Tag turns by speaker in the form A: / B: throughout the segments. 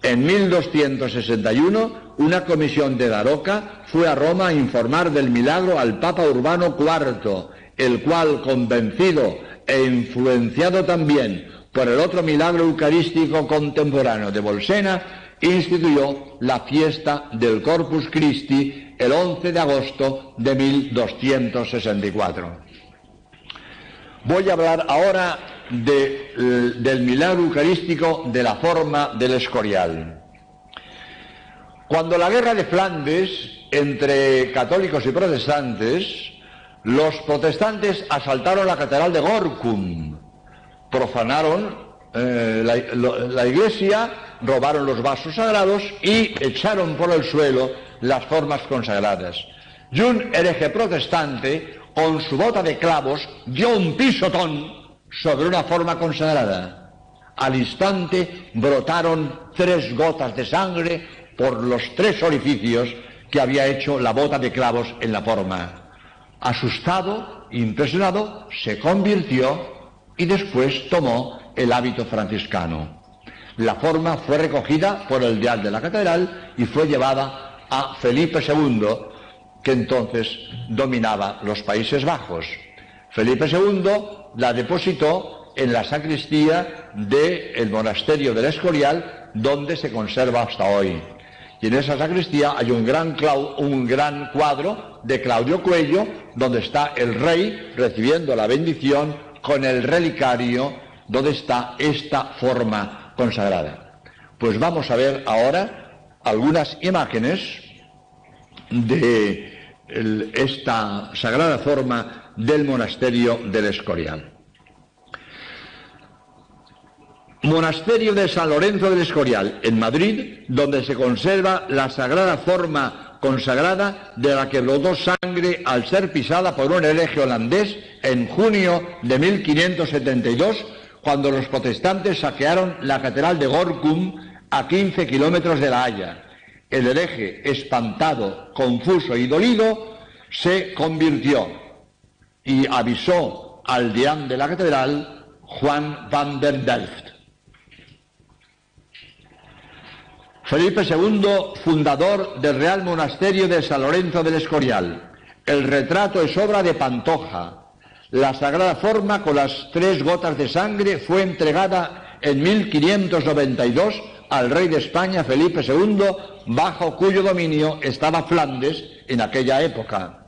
A: En 1261, una comisión de Daroca fue a Roma a informar del milagro al Papa Urbano IV, el cual, convencido e influenciado también por el otro milagro eucarístico contemporáneo de Bolsena, instituyó la fiesta del Corpus Christi el 11 de agosto de 1264. Voy a hablar ahora del milagro eucarístico de la forma del Escorial. Cuando la guerra de Flandes entre católicos y protestantes, los protestantes asaltaron la catedral de Gorkum, profanaron la iglesia, robaron los vasos sagrados y echaron por el suelo las formas consagradas. Y un hereje protestante, con su bota de clavos, dio un pisotón sobre una forma consagrada. Al instante brotaron 3 gotas de sangre por los 3 orificios que había hecho la bota de clavos en la forma. Asustado, impresionado, se convirtió y después tomó el hábito franciscano. La forma fue recogida por el deán de la catedral y fue llevada a Felipe II, que entonces dominaba los Países Bajos. Felipe II la depositó en la sacristía del monasterio del Escorial, donde se conserva hasta hoy. Y en esa sacristía hay un gran cuadro de Claudio Cuello, donde está el rey recibiendo la bendición con el relicario donde está esta forma consagrada. Pues vamos a ver ahora algunas imágenes de esta sagrada forma del monasterio del Escorial. Monasterio de San Lorenzo del Escorial, en Madrid, donde se conserva la sagrada forma consagrada de la que brotó sangre al ser pisada por un hereje holandés en junio de 1572, cuando los protestantes saquearon la catedral de Gorkum a 15 kilómetros de La Haya. El hereje, espantado, confuso y dolido, se convirtió y avisó al deán de la catedral, Juan van der Delft. Felipe II, fundador del Real Monasterio de San Lorenzo del Escorial. El retrato es obra de Pantoja. La sagrada forma con las 3 gotas de sangre fue entregada en 1592 al rey de España, Felipe II, bajo cuyo dominio estaba Flandes en aquella época.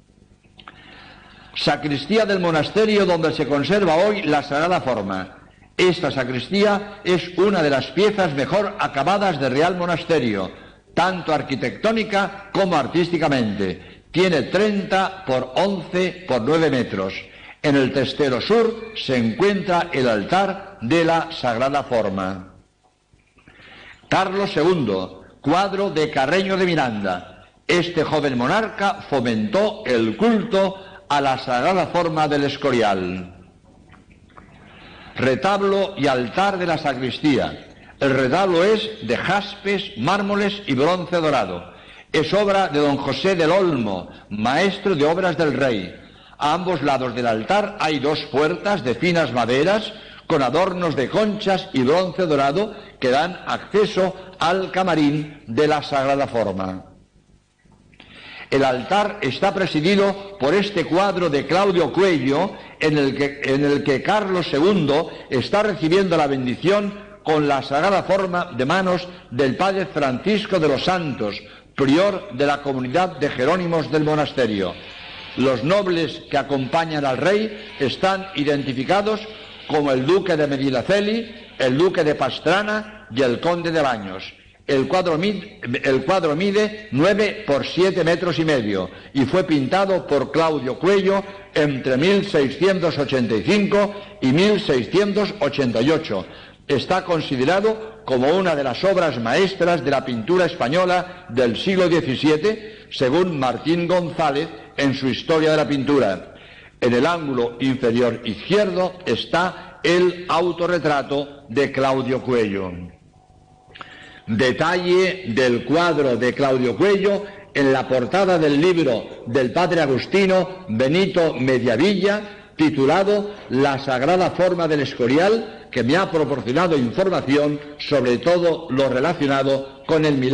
A: Sacristía del monasterio, donde se conserva hoy la sagrada forma. Esta sacristía es una de las piezas mejor acabadas del Real Monasterio, tanto arquitectónica como artísticamente. Tiene 30 por 11 por 9 metros. En el testero sur se encuentra el altar de la sagrada forma. Carlos II, cuadro de Carreño de Miranda. Este joven monarca fomentó el culto a la sagrada forma del Escorial. Retablo y altar de la sacristía. El retablo es de jaspes, mármoles y bronce dorado. Es obra de don José del Olmo, maestro de obras del rey. A ambos lados del altar hay 2 puertas de finas maderas con adornos de conchas y bronce dorado que dan acceso al camarín de la sagrada forma. El altar está presidido por este cuadro de Claudio Cuello, en el que Carlos II está recibiendo la bendición con la sagrada forma de manos del padre Francisco de los Santos, prior de la comunidad de Jerónimos del monasterio. Los nobles que acompañan al rey están identificados como el duque de Medinaceli, el duque de Pastrana y el conde de Baños. El cuadro mide 9 por 7 metros y medio y fue pintado por Claudio Cuello entre 1685 y 1688. Está considerado como una de las obras maestras de la pintura española del siglo XVII, según Martín González en su Historia de la Pintura. En el ángulo inferior izquierdo está el autorretrato de Claudio Cuello. Detalle del cuadro de Claudio Cuello en la portada del libro del padre agustino Benito Mediavilla, titulado La Sagrada Forma del Escorial, que me ha proporcionado información sobre todo lo relacionado con el milagro